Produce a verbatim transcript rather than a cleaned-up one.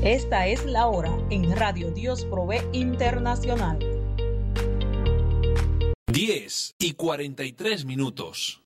Esta es la hora en Radio Dios Provee Internacional. diez y cuarenta y tres minutos.